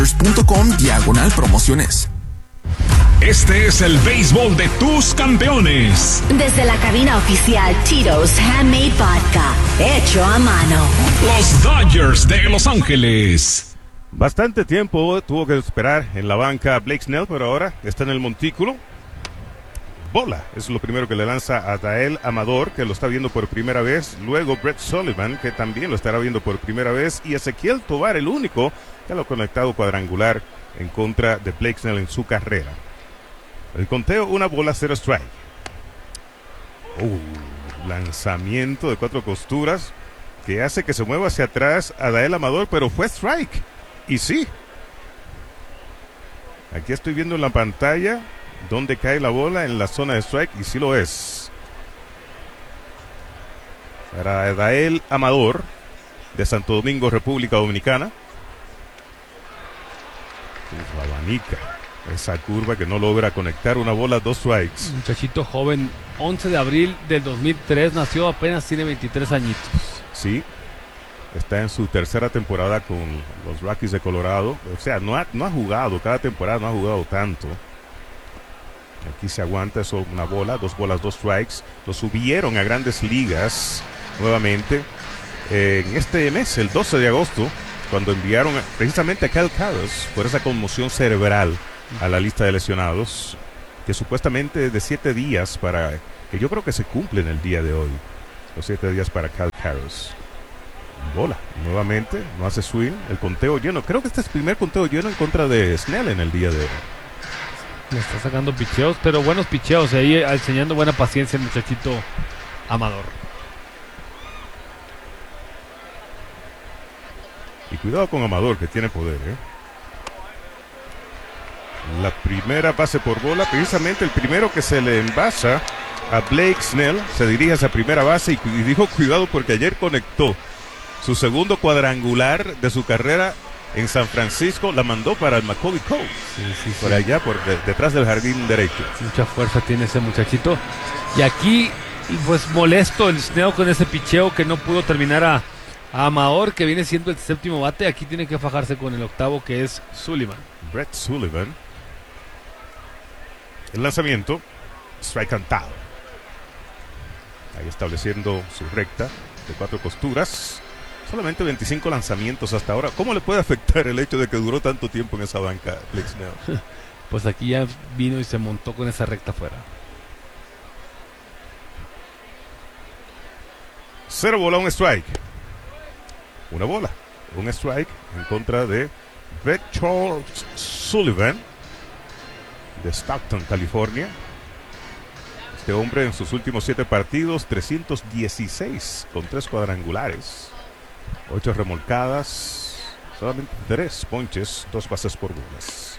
Dodgers.com/promociones. Este es el béisbol de tus campeones. Desde la cabina oficial Tito's Handmade Vodka, hecho a mano. Los Dodgers de Los Ángeles. Bastante tiempo tuvo que esperar en la banca Blake Snell, pero ahora está en el montículo. Bola, es lo primero que le lanza a Adael Amador, que lo está viendo por primera vez. Luego Brett Sullivan, que también lo estará viendo por primera vez. Y Ezequiel Tovar, el único que lo ha conectado cuadrangular en contra de Blake Snell en su carrera. El conteo, 1 bola, 0 strike. Lanzamiento de 4 costuras que hace que se mueva hacia atrás Adael Amador, pero fue strike. Y sí. Aquí estoy viendo en la pantalla donde cae la bola en la zona de strike, y sí lo es. Para Adael Amador, de Santo Domingo, República Dominicana. Abanica esa curva que no logra conectar, 1 bola, 2 strikes. Muchachito joven, 11 de abril del 2003, nació apenas, tiene 23 añitos. Sí, está en su tercera temporada con los Rockies de Colorado. O sea, no ha jugado, cada temporada no ha jugado tanto. Aquí se aguanta eso, 1 bola, 2 bolas, 2 strikes. Lo subieron a Grandes Ligas nuevamente en este mes, el 12 de agosto, cuando enviaron precisamente a Kyle Karras por esa conmoción cerebral a la lista de lesionados, que supuestamente es de 7 días para, que yo creo que se cumplen el día de hoy, los 7 días para Kyle Karras. Bola, nuevamente, no hace swing, el conteo lleno. Creo que este es el primer conteo lleno en contra de Snell en el día de hoy. Le está sacando picheos, pero buenos picheos, ahí enseñando buena paciencia el muchachito Amador. Y cuidado con Amador, que tiene poder, La primera base por bola, precisamente el primero que se le envasa a Blake Snell, se dirige a esa primera base y dijo cuidado porque ayer conectó su segundo cuadrangular de su carrera en San Francisco, la mandó para el Macaulay Cove, por allá, detrás del jardín derecho. Mucha fuerza tiene ese muchachito. Y aquí, pues molesto el Snell con ese picheo que no pudo terminar a Amador, que viene siendo el séptimo bate. Aquí tiene que fajarse con el octavo, que es Sullivan. Brett Sullivan. El lanzamiento, strike cantado. Ahí estableciendo su recta de 4 costuras. Solamente 25 lanzamientos hasta ahora. ¿Cómo le puede afectar el hecho de que duró tanto tiempo en esa banca, Blake Snell? Pues aquí ya vino y se montó con esa recta afuera. 0 bola, 1 strike. 1 bola, 1 strike en contra de Brett Charles Sullivan de Stockton, California. Este hombre en sus últimos 7 partidos, 316 con 3 cuadrangulares, 8 remolcadas, solamente 3 ponches, 2 bases por bolas.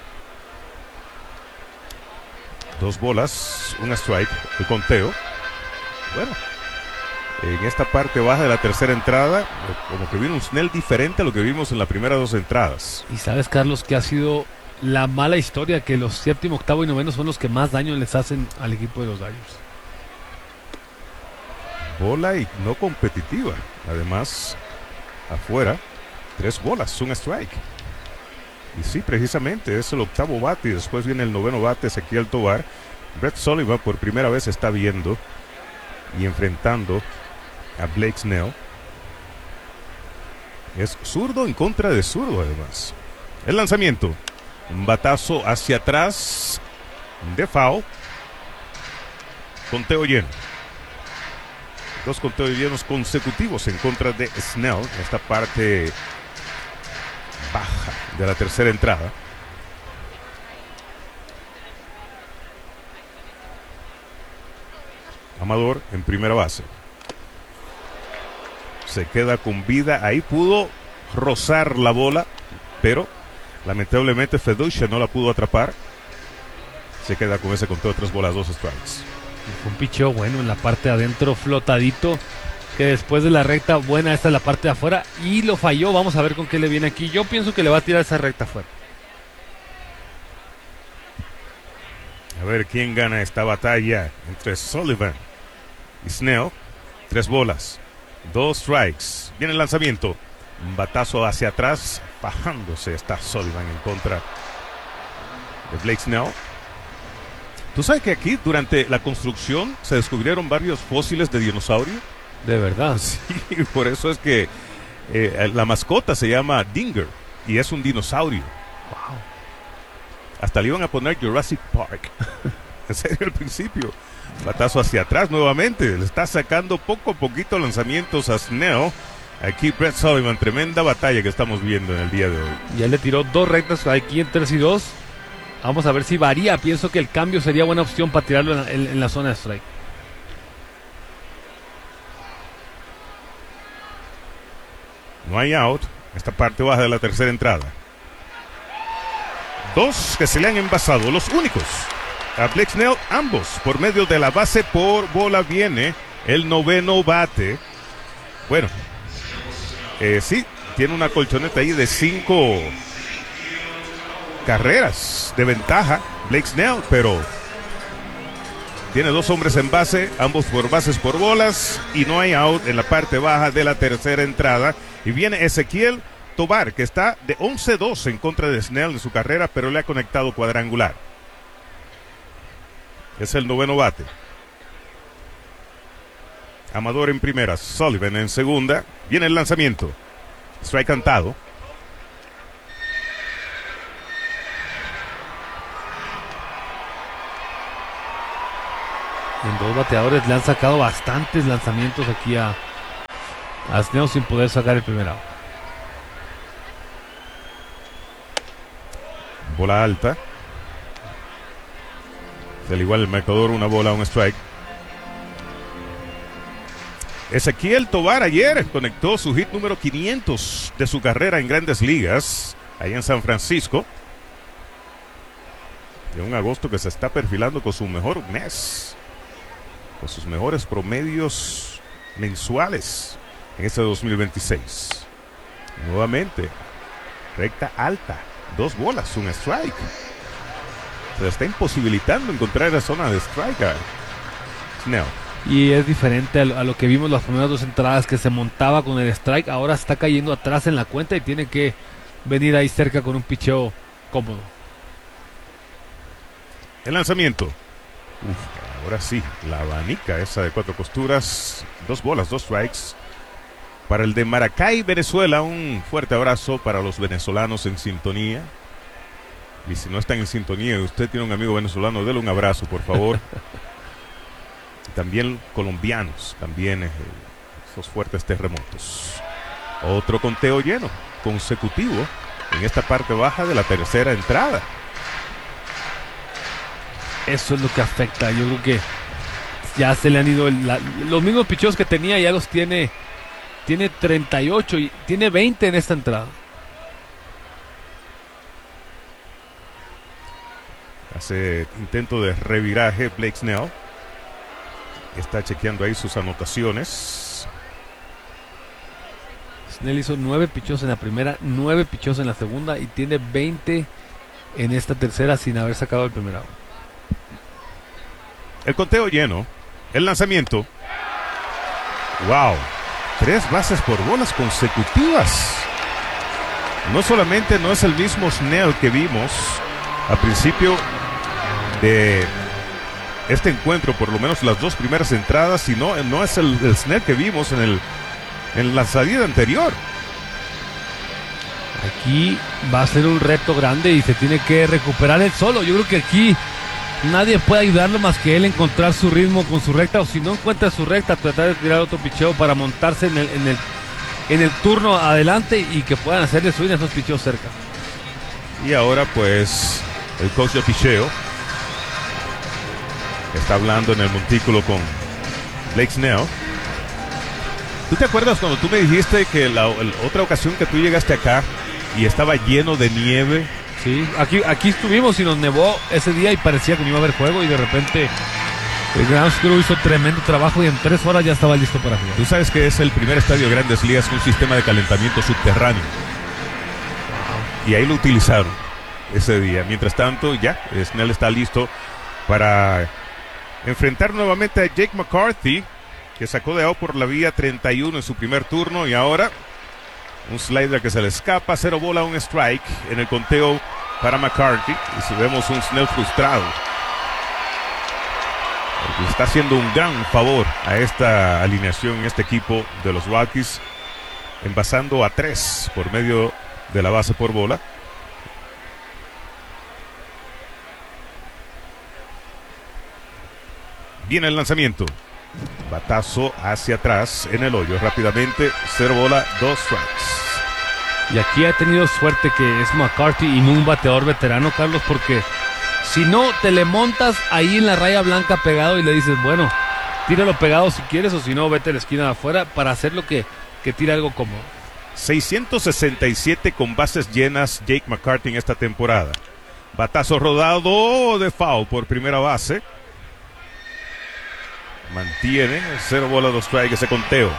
2 bolas, 1 strike, el conteo. Bueno, en esta parte baja de la tercera entrada, como que vino un Snell diferente a lo que vimos en las primeras 2 entradas. Y sabes, Carlos, que ha sido la mala historia, que los séptimo, octavo y noveno son los que más daño les hacen al equipo de los Dodgers. Bola y no competitiva. Además, afuera, 3 bolas, 1 strike. Y sí, precisamente es el octavo bate y después viene el noveno bate, Ezequiel Tovar. Brett Sullivan por primera vez está viendo y enfrentando a Blake Snell. Es zurdo en contra de zurdo, además. El lanzamiento, un batazo hacia atrás de foul. Conteo lleno. 2 conteos llenos consecutivos en contra de Snell en esta parte baja de la tercera entrada. Amador en primera base. Se queda con vida. Ahí pudo rozar la bola, pero lamentablemente Feducia no la pudo atrapar. Se queda con ese conteo de 3 bolas, 2 strikes. Fue un picheo bueno en la parte de adentro, flotadito, que después de la recta buena, esta es la parte de afuera, y lo falló. Vamos a ver con qué le viene aquí. Yo pienso que le va a tirar esa recta afuera. A ver quién gana esta batalla entre Sullivan y Snell. 3 bolas, 2 strikes. Viene el lanzamiento. Un batazo hacia atrás, fajándose está Sullivan en contra de Blake Snell. ¿Tú sabes que aquí durante la construcción se descubrieron varios fósiles de dinosaurio? De verdad. Sí, por eso es que la mascota se llama Dinger y es un dinosaurio. Wow. Hasta le iban a poner Jurassic Park. En serio, al principio. Batazo hacia atrás nuevamente. Le está sacando poco a poquito lanzamientos a Snell. Aquí Brett Sullivan, tremenda batalla que estamos viendo en el día de hoy. Ya le tiró 2 rectas aquí en 3 y 2. Vamos a ver si varía. Pienso que el cambio sería buena opción para tirarlo en la zona de strike. No hay out. Esta parte baja de la tercera entrada. 2 que se le han envasado, los únicos. A Blake Snell, ambos por medio de la base por bola viene el noveno bate. Bueno, sí, tiene una colchoneta ahí de 5 carreras de ventaja Blake Snell, pero tiene 2 hombres en base, ambos por bases por bolas, y no hay out en la parte baja de la tercera entrada. Y viene Ezequiel Tovar, que está de 11-2 en contra de Snell en su carrera, pero le ha conectado cuadrangular. Es el noveno bate. Amador en primera, Sullivan en segunda. Viene el lanzamiento. Strike cantado. En 2 bateadores le han sacado bastantes lanzamientos aquí a Snell sin poder sacar el primer out. Bola alta. Al igual el marcador, una bola, un strike. Ezequiel Tovar ayer conectó su hit número 500 de su carrera en Grandes Ligas, ahí en San Francisco. De un agosto que se está perfilando con su mejor mes, con sus mejores promedios mensuales en este 2026. Nuevamente, recta alta, 2 bolas, un strike. Se está imposibilitando encontrar la zona de strike a Snell. Y es diferente a lo que vimos las primeras 2 entradas, que se montaba con el strike. Ahora está cayendo atrás en la cuenta y tiene que venir ahí cerca con un picheo cómodo. El lanzamiento. Ahora sí, la abanica esa de 4 costuras. 2 bolas, 2 strikes. Para el de Maracay, Venezuela, un fuerte abrazo para los venezolanos en sintonía. Y si no están en sintonía y usted tiene un amigo venezolano, déle un abrazo, por favor. También colombianos, también esos fuertes terremotos. Otro conteo lleno, consecutivo, en esta parte baja de la tercera entrada. Eso es lo que afecta. Yo creo que ya se le han ido los mismos picheos que tenía, ya los tiene. Tiene 38 y tiene 20 en esta entrada. Hace intento de reviraje Blake Snell. Está chequeando ahí sus anotaciones. Snell hizo 9 picheos en la primera, 9 picheos en la segunda y tiene 20 en esta tercera sin haber sacado el primer out. El conteo lleno. El lanzamiento. ¡Wow! 3 bases por bolas consecutivas. No solamente no es el mismo Snell que vimos a principio de este encuentro, por lo menos las 2 primeras entradas, sino no es el Snell que vimos en la salida anterior. Aquí va a ser un reto grande y se tiene que recuperar él solo. Yo creo que aquí nadie puede ayudarlo más que él encontrar su ritmo con su recta, o si no encuentra su recta, tratar de tirar otro picheo para montarse en el turno adelante y que puedan hacerle swing a esos picheos cerca. Y ahora pues el coach de picheo está hablando en el montículo con Blake Snell. ¿Tú te acuerdas cuando tú me dijiste que la otra ocasión que tú llegaste acá y estaba lleno de nieve? Sí, aquí estuvimos y nos nevó ese día y parecía que no iba a haber juego, y de repente el ground crew hizo tremendo trabajo y en 3 horas ya estaba listo para jugar. Tú sabes que es el primer estadio de Grandes Ligas con un sistema de calentamiento subterráneo. Y ahí lo utilizaron ese día. Mientras tanto, ya Snell está listo para enfrentar nuevamente a Jake McCarthy, que sacó de out por la vía 31 en su primer turno, y ahora Un slider que se le escapa, 0 bola, 1 strike en el conteo para McCarthy. Y si vemos un Snell frustrado, porque está haciendo un gran favor a esta alineación, este equipo de los Rockies, envasando a 3 por medio de la base por bola. Viene el lanzamiento. Batazo hacia atrás en el hoyo. Rápidamente, 0 bola, 2 strikes. Y aquí ha tenido suerte que es McCarthy y no un bateador veterano, Carlos, porque si no, te le montas ahí en la raya blanca pegado y le dices, bueno, tíralo pegado si quieres, o si no, vete a la esquina de afuera para hacer lo que tire algo cómodo. 667 con bases llenas Jake McCarthy en esta temporada. Batazo rodado de foul por primera base. Mantiene 0 bola, 2 strikes ese conteo.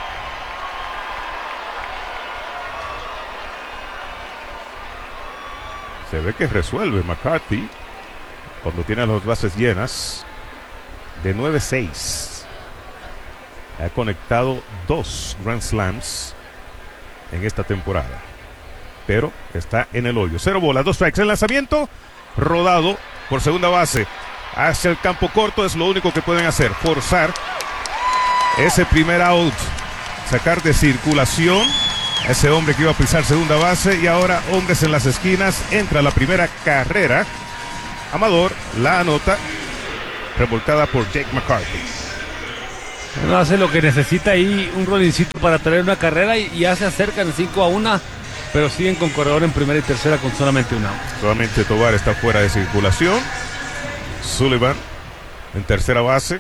Se ve que resuelve McCarthy cuando tiene las bases llenas. De 9-6. Ha conectado 2 Grand Slams en esta temporada. Pero está en el hoyo. 0 bola, 2 strikes. El lanzamiento rodado por segunda base. Hacia el campo corto es lo único que pueden hacer. Forzar ese primer out. Sacar de circulación a ese hombre que iba a pisar segunda base. Y ahora hombres en las esquinas. Entra la primera carrera. Amador la anota. Revolcada por Jake McCarthy. No hace lo que necesita ahí, un rollincito para traer una carrera y ya se acercan 5-1, pero siguen con corredor en primera y tercera con solamente una. Solamente Tovar está fuera de circulación. Sullivan en tercera base.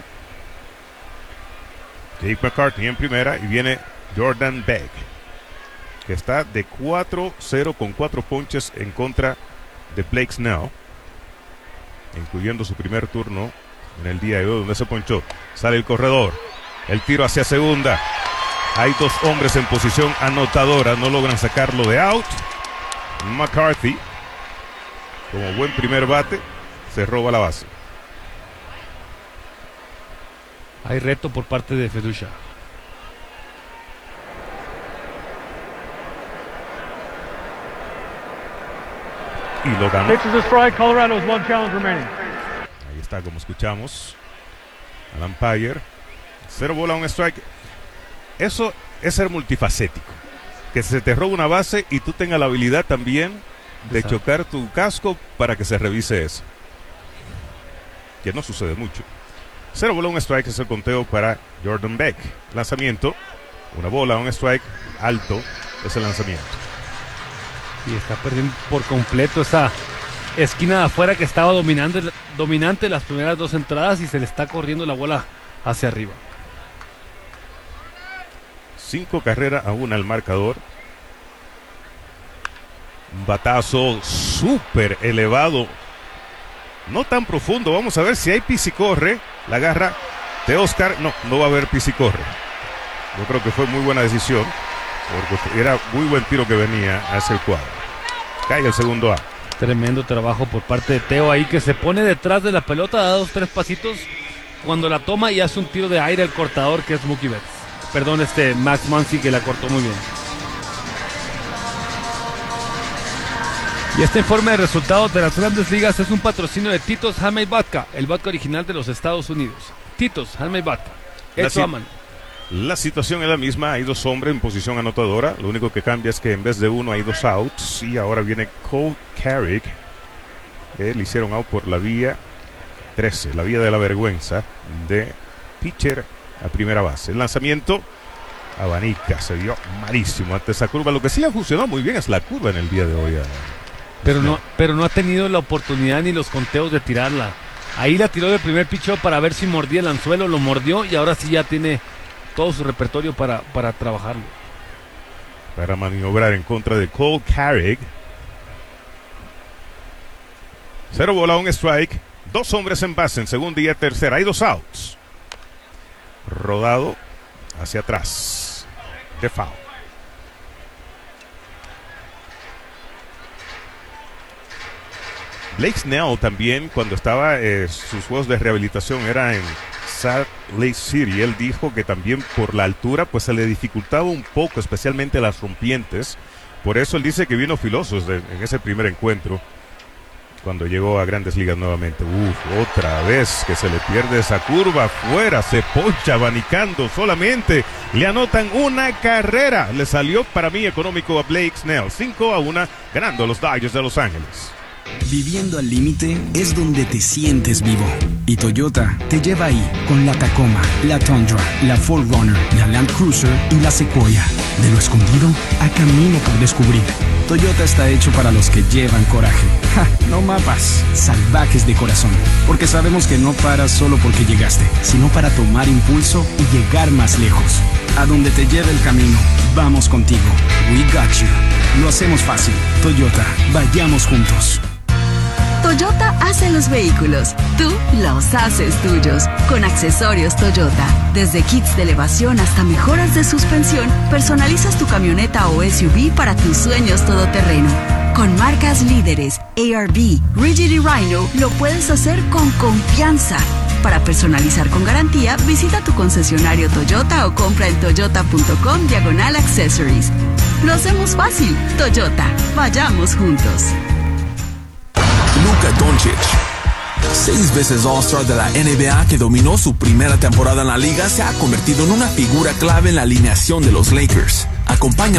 Jake McCarthy en primera y viene Jordan Beck, que está de 4-0 con 4 ponches en contra de Blake Snell, incluyendo su primer turno en el día de hoy, donde se ponchó. Sale el corredor, el tiro hacia segunda. Hay 2 hombres en posición anotadora, no logran sacarlo de out. McCarthy, como buen primer bate, se roba la base. Hay reto por parte de Feducha. Y lo ganó. Pitches a strike, Colorado has 1 challenge remaining. Ahí está, como escuchamos al umpire. 0 bola, 1 strike. Eso es ser multifacético. Que se te roba una base y tú tengas la habilidad también de Exacto. chocar tu casco para que se revise eso. Que no sucede mucho. 0 bola, 1 strike es el conteo para Jordan Beck. Lanzamiento. 1 bola, 1 strike. Alto es el lanzamiento. Y está perdiendo por completo esa esquina de afuera que estaba dominante las primeras 2 entradas y se le está corriendo la bola hacia arriba. 5 carreras a 1 al marcador. Un batazo súper elevado. No tan profundo. Vamos a ver si hay pisicorre. La agarra de Oscar. No va a haber pisicorre. Yo creo que fue muy buena decisión, porque era muy buen tiro que venía hacia el cuadro. Cae el segundo A. Tremendo trabajo por parte de Teo ahí, que se pone detrás de la pelota, da 2-3 pasitos cuando la toma y hace un tiro de aire al cortador, que es Mookie Betts. Perdón, Max Muncy, que la cortó muy bien. Y este informe de resultados de las Grandes Ligas es un patrocinio de Tito's Handmade Vodka, el vodka original de los Estados Unidos. Tito's Handmade Vodka, hecho a mano. La situación es la misma, hay 2 hombres en posición anotadora. Lo único que cambia es que en vez de 1 hay 2 outs. Y ahora viene Cole Carrick, que le hicieron out por la vía 13, la vía de la vergüenza de pitcher a primera base. El lanzamiento abanica, se vio malísimo ante esa curva. Lo que sí ha funcionado muy bien es la curva en el día de hoy. Pero no ha tenido la oportunidad ni los conteos de tirarla. Ahí la tiró de primer picheo para ver si mordía el anzuelo, lo mordió y ahora sí ya tiene todo su repertorio para trabajarlo. Para maniobrar en contra de Cole Carrick. 0 bola, 1 strike. 2 hombres en base en segunda y tercera. Hay 2 outs. Rodado hacia atrás. De foul. Blake Snell también, cuando estaba sus juegos de rehabilitación, era en Salt Lake City. Él dijo que también por la altura pues se le dificultaba un poco, especialmente las rompientes. Por eso él dice que vino filoso en ese primer encuentro cuando llegó a Grandes Ligas nuevamente. Otra vez que se le pierde esa curva, fuera, se poncha abanicando solamente, le anotan una carrera, le salió para mí económico a Blake Snell, 5-1, ganando los Dodgers de Los Ángeles. Viviendo al límite es donde te sientes vivo. Y Toyota te lleva ahí con la Tacoma, la Tundra, la 4Runner, la Land Cruiser y la Sequoia. De lo escondido a camino por descubrir. Toyota está hecho para los que llevan coraje. ¡Ja! No mapas, salvajes de corazón. Porque sabemos que no paras solo porque llegaste, sino para tomar impulso y llegar más lejos. A donde te lleve el camino, vamos contigo. We got you. Lo hacemos fácil. Toyota, vayamos juntos. Toyota hace los vehículos, tú los haces tuyos. Con accesorios Toyota, desde kits de elevación hasta mejoras de suspensión, personalizas tu camioneta o SUV para tus sueños todoterreno. Con marcas líderes, ARB, Rigid y Rhino, lo puedes hacer con confianza. Para personalizar con garantía, visita tu concesionario Toyota o compra en toyota.com/accessories. Lo hacemos fácil. Toyota, vayamos juntos. Luka Doncic, 6 veces All-Star de la NBA que dominó su primera temporada en la liga, se ha convertido en una figura clave en la alineación de los Lakers. Acompaña